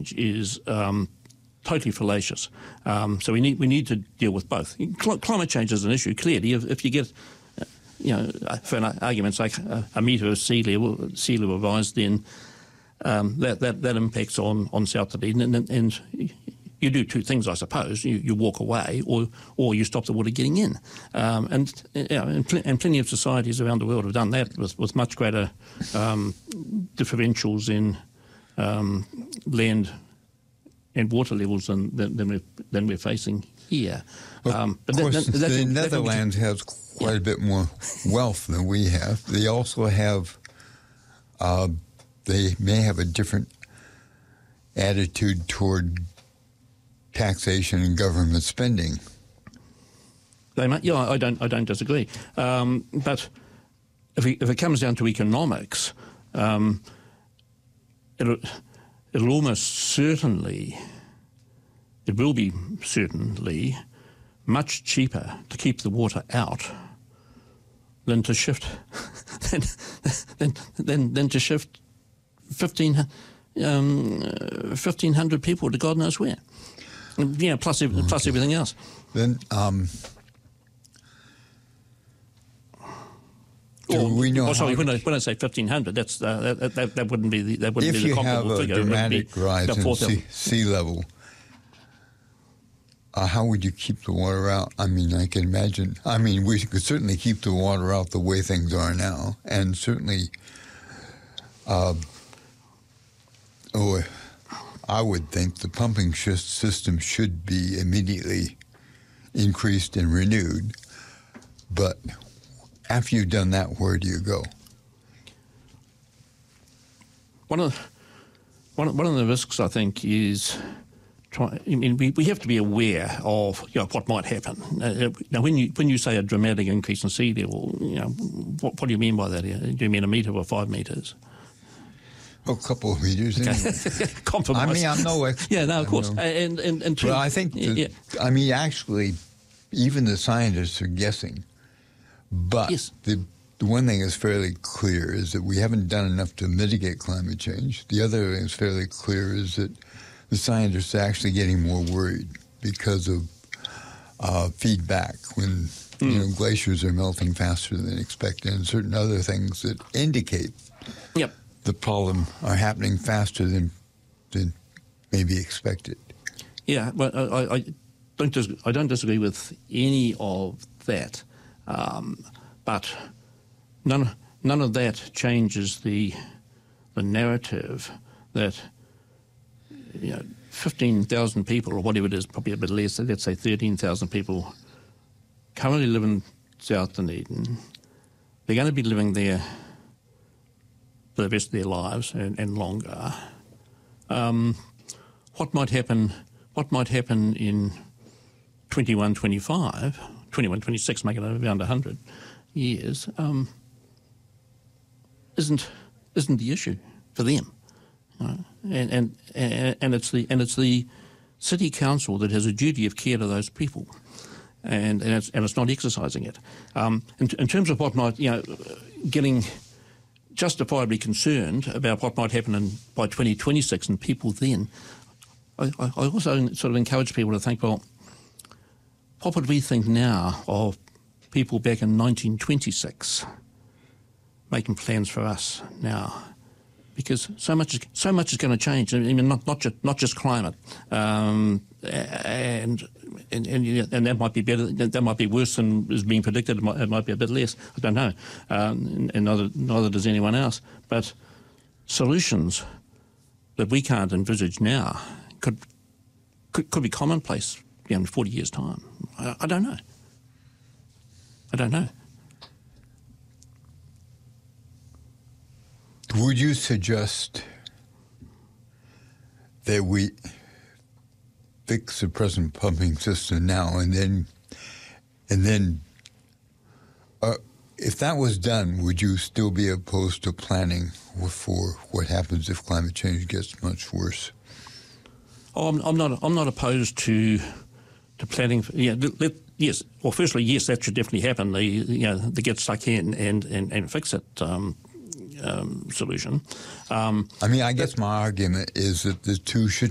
change is totally fallacious. So we need to deal with both. Climate change is an issue, clearly. If you get, for argument's sake, a metre of sea level rise, then that impacts on South Dunedin, and you do two things, I suppose. You walk away, or you stop the water getting in. And plenty of societies around the world have done that with much greater differentials in land and water levels than we're facing here. Well, of course, the Netherlands has quite a bit more wealth than we have. They also have, they may have a different attitude toward taxation and government spending. They might, I don't disagree. But if it comes down to economics, it'll almost certainly, it will be certainly much cheaper to keep the water out than to shift than to shift 1,500 people to God knows where. Plus everything else. Then, we know? When I say 1,500, that's that wouldn't be the comparable figure. If you have a dramatic rise in sea level, how would you keep the water out? I mean, I can imagine. I mean, we could certainly keep the water out the way things are now, and certainly, I would think the pumping system should be immediately increased and renewed. But after you've done that, where do you go? One of the risks, I think, is we have to be aware of what might happen. Now, when you say a dramatic increase in sea level, what do you mean by that? Do you mean a metre or 5 metres? A couple of meters. Okay. Anyway. Compromise. I mean, I'm no expert. Yeah, no, of course. And well, I think, I mean, actually, even the scientists are guessing. But yes. The one thing is fairly clear is that we haven't done enough to mitigate climate change. The other thing is fairly clear is that the scientists are actually getting more worried because of feedback when glaciers are melting faster than expected and certain other things that indicate the problem are happening faster than maybe expected. Yeah, but I don't disagree with any of that. But none of that changes the narrative that 15,000 people, or whatever it is, probably a bit less, let's say 13,000 people, currently live in South Dunedin. They're going to be living there for the rest of their lives and longer. What might happen in 2126, make it around 100 years, isn't the issue for them, and it's the city council that has a duty of care to those people, and it's not exercising it. In terms of what might getting justifiably concerned about what might happen by 2026 and people then, I also sort of encourage people to think, well, what would we think now of people back in 1926 making plans for us now? Because so much is going to change. I mean, not just climate, and that might be better. That might be worse than is being predicted. It might be a bit less. I don't know, and neither does anyone else. But solutions that we can't envisage now could be commonplace in 40 years' time. I don't know. Would you suggest that we fix the present pumping system now and then if that was done, would you still be opposed to planning for what happens if climate change gets much worse? Oh, I'm not opposed to planning. Yes. Well, firstly, yes, that should definitely happen. The get stuck in and fix it solution. I mean, I guess my argument is that the two should